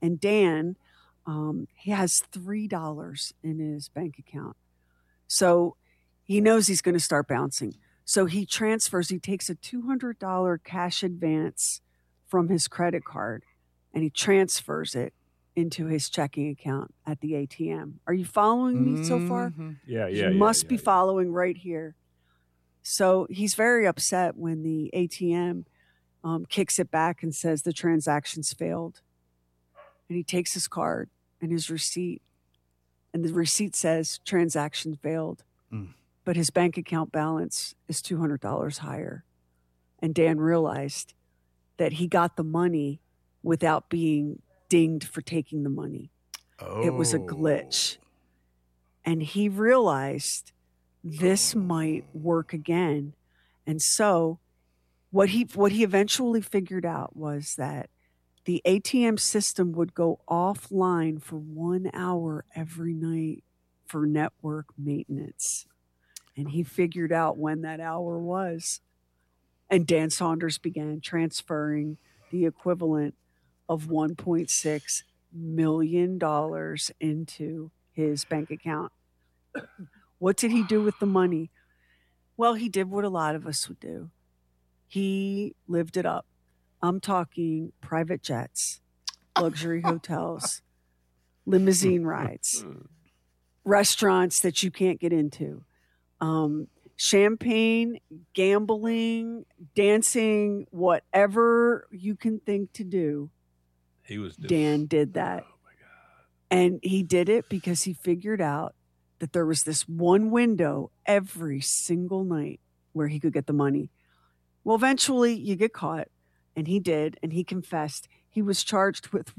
And Dan, he has $3 in his bank account. So he knows he's going to start bouncing. So he takes a $200 cash advance from his credit card and he transfers it into his checking account at the ATM. Are you following me so far? Yeah. You must be following right here. So he's very upset when the ATM kicks it back and says the transaction's failed. And he takes his card and his receipt, and the receipt says transaction failed. But his bank account balance is $200 higher. And Dan realized that he got the money without being dinged for taking the money. It was a glitch. And he realized this might work again. And so what he eventually figured out was that the ATM system would go offline for 1 hour every night for network maintenance. And he figured out when that hour was. And Dan Saunders began transferring the equivalent of $1.6 million into his bank account. What did he do with the money? Well, he did what a lot of us would do. He lived it up. I'm talking private jets, luxury hotels, limousine rides, restaurants that you can't get into, champagne, gambling, dancing, whatever you can think to do. He was Dan did that. Oh my God. And he did it because he figured out that there was this one window every single night where he could get the money. Well, eventually you get caught, and he did, and he confessed. He was charged with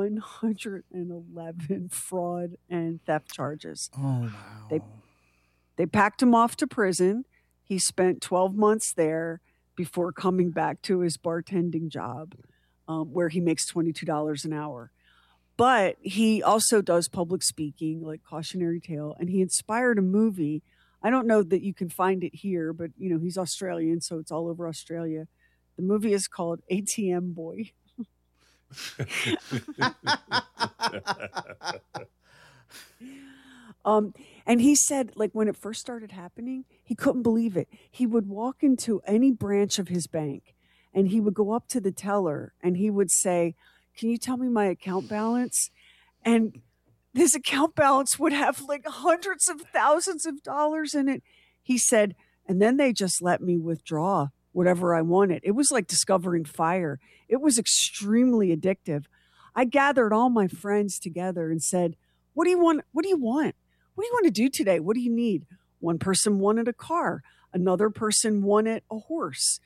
111 fraud and theft charges. Oh, wow. They packed him off to prison. He spent 12 months there before coming back to his bartending job, where he makes $22 an hour. But he also does public speaking, like Cautionary Tale, and he inspired a movie. I don't know that you can find it here, but he's Australian, so it's all over Australia. The movie is called ATM Boy. And he said, like, when it first started happening, he couldn't believe it. He would walk into any branch of his bank and he would go up to the teller and he would say, "Can you tell me my account balance?" And his account balance would have like hundreds of thousands of dollars in it. He said, and then they just let me withdraw whatever I wanted. It was like discovering fire. It was extremely addictive. I gathered all my friends together and said, "What do you want? What do you want? What do you want to do today? What do you need?" One person wanted a car. Another person wanted a horse.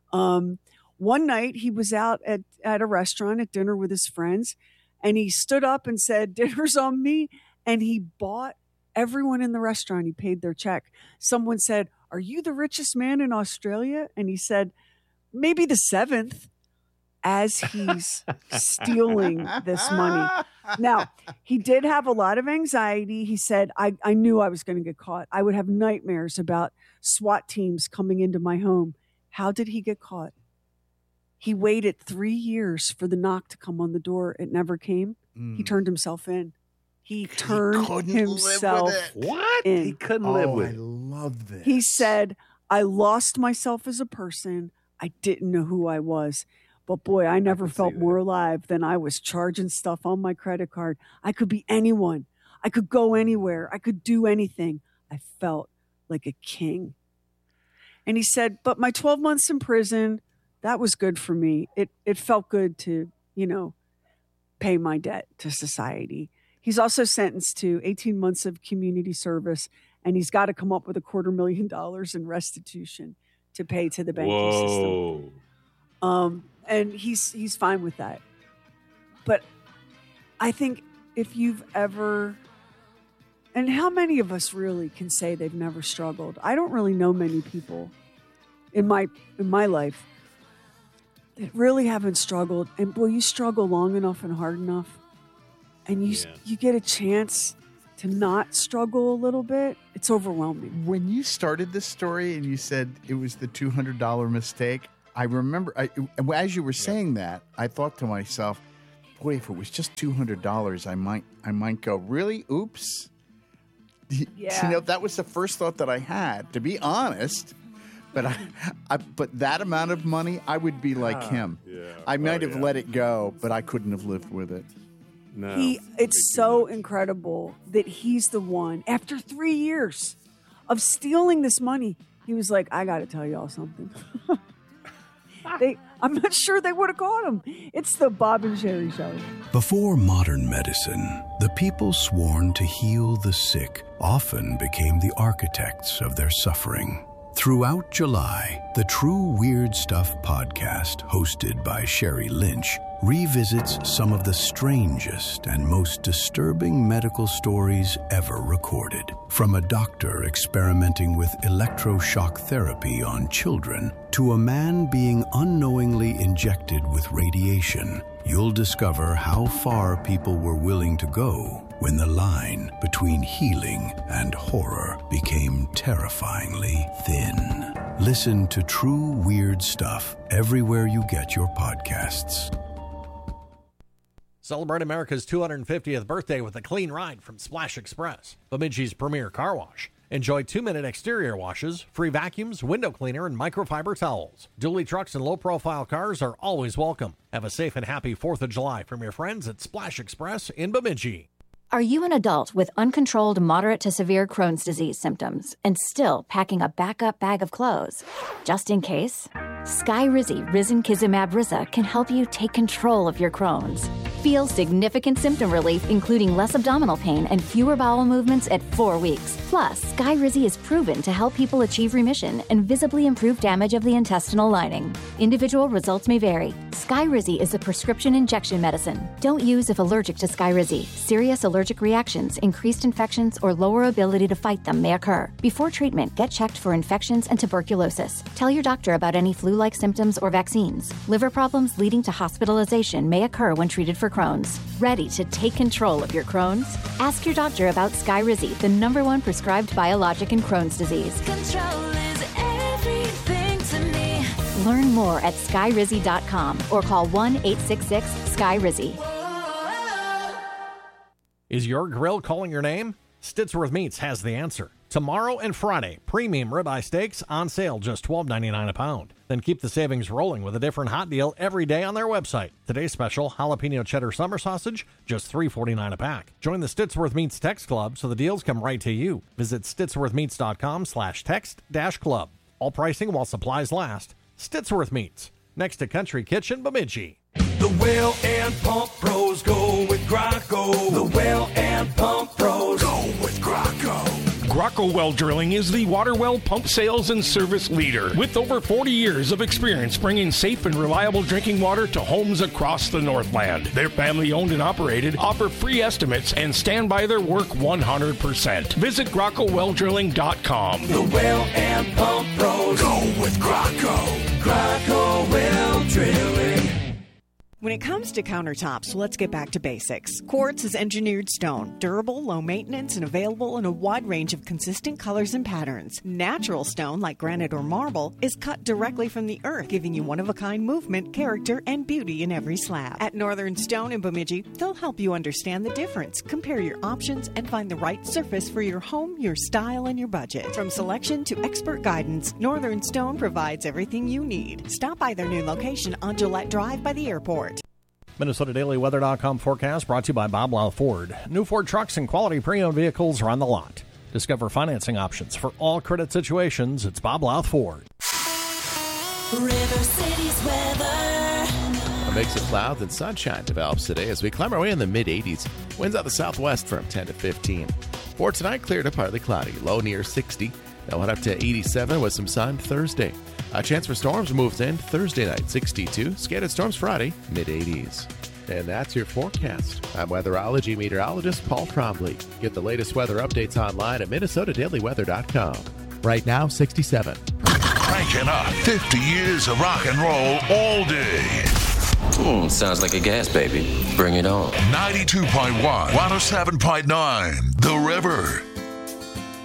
One night he was out at a restaurant at dinner with his friends, and he stood up and said, "Dinner's on me." And he bought everyone in the restaurant. He paid their check. Someone said, "Are you the richest man in Australia?" And he said, "Maybe the 7th," as he's stealing this money. Now, he did have a lot of anxiety. He said, I knew I was going to get caught. I would have nightmares about SWAT teams coming into my home. How did he get caught? He waited 3 years for the knock to come on the door. It never came. He turned himself in. He turned himself in. He couldn't live with I it. love this. He said, "I lost myself as a person. I didn't know who I was. But boy, I never felt more alive than I was charging stuff on my credit card. I could be anyone. I could go anywhere. I could do anything. I felt like a king." And he said, "But my 12 months in prison, that was good for me. It felt good to, pay my debt to society." He's also sentenced to 18 months of community service, and he's got to come up with $250,000 in restitution to pay to the banking system. And he's fine with that. But I think if you've ever, and how many of us really can say they've never struggled? I don't really know many people in my life that really haven't struggled. And boy, you struggle long enough and hard enough, and you get a chance to not struggle a little bit. It's overwhelming. When you started this story and you said it was the $200 mistake, I remember, as you were saying that, I thought to myself, boy, if it was just $200, I might go, really? Oops. Yeah. You know, that was the first thought that I had, to be honest. But but that amount of money, I would be like him. Yeah. I might have let it go, but I couldn't have lived with it. No. It's so incredible that he's the one, after 3 years of stealing this money, he was like, I got to tell y'all something. I'm not sure they would have caught him. It's the Bob and Sherry Show. Before modern medicine, the people sworn to heal the sick often became the architects of their suffering. Throughout July, the True Weird Stuff podcast, hosted by Sherry Lynch, revisits some of the strangest and most disturbing medical stories ever recorded. From a doctor experimenting with electroshock therapy on children to a man being unknowingly injected with radiation, you'll discover how far people were willing to go when the line between healing and horror became terrifyingly thin. Listen to True Weird Stuff everywhere you get your podcasts. Celebrate America's 250th birthday with a clean ride from Splash Express, Bemidji's premier car wash. Enjoy 2-minute exterior washes, free vacuums, window cleaner, and microfiber towels. Dually trucks and low-profile cars are always welcome. Have a safe and happy 4th of July from your friends at Splash Express in Bemidji. Are you an adult with uncontrolled moderate to severe Crohn's disease symptoms and still packing a backup bag of clothes? Just in case? Skyrizi Risankizumab Riza can help you take control of your Crohn's. Feel significant symptom relief, including less abdominal pain and fewer bowel movements at 4 weeks. Plus, Skyrizi is proven to help people achieve remission and visibly improve damage of the intestinal lining. Individual results may vary. Skyrizi is a prescription injection medicine. Don't use if allergic to Skyrizi. Serious allergic reactions, increased infections, or lower ability to fight them may occur. Before treatment, get checked for infections and tuberculosis. Tell your doctor about any flu-like symptoms or vaccines. Liver problems leading to hospitalization may occur when treated for Crohn's. Ready to take control of your Crohn's? Ask your doctor about Skyrizi, the #1 prescribed biologic in Crohn's disease. Control is everything to me. Learn more at skyrizi.com or call 1-866-SKYRIZI. Is your grill calling your name? Stittsworth Meats has the answer. Tomorrow and Friday, premium ribeye steaks on sale, just $12.99 a pound. Then keep the savings rolling with a different hot deal every day on their website. Today's special, jalapeno cheddar summer sausage, just $3.49 a pack. Join the Stittsworth Meats Text Club so the deals come right to you. Visit stittsworthmeats.com/text-club. All pricing while supplies last. Stittsworth Meats, next to Country Kitchen, Bemidji. The well and pump pros go with Graco. The well and pump pros go with Graco. Graco Well Drilling is the water well pump sales and service leader with over 40 years of experience bringing safe and reliable drinking water to homes across the Northland. They're family owned and operated, offer free estimates, and stand by their work 100%. Visit GracoWellDrilling.com. The well and pump pros go with Graco. Graco Well Drilling. When it comes to countertops, let's get back to basics. Quartz is engineered stone, durable, low maintenance, and available in a wide range of consistent colors and patterns. Natural stone, like granite or marble, is cut directly from the earth, giving you one-of-a-kind movement, character, and beauty in every slab. At Northern Stone in Bemidji, they'll help you understand the difference, compare your options, and find the right surface for your home, your style, and your budget. From selection to expert guidance, Northern Stone provides everything you need. Stop by their new location on Gillette Drive by the airport. MinnesotaDailyWeather.com forecast brought to you by Bob Louth Ford. New Ford trucks and quality pre-owned vehicles are on the lot. Discover financing options for all credit situations. It's Bob Louth Ford. River City's weather. A mix of clouds and sunshine develops today as we climb our way in the mid-80s. Winds out the southwest from 10 to 15. For tonight, clear to partly cloudy. Low near 60. Now head up to 87 with some sun Thursday. A chance for storms moves in Thursday night, 62. Scattered storms Friday, mid-80s. And that's your forecast. I'm weatherology meteorologist Paul Trombley. Get the latest weather updates online at MinnesotaDailyWeather.com. Right now, 67. Cranking up 50 years of rock and roll all day. Sounds like a gas baby. Bring it on. 92.1, 107.9, The River.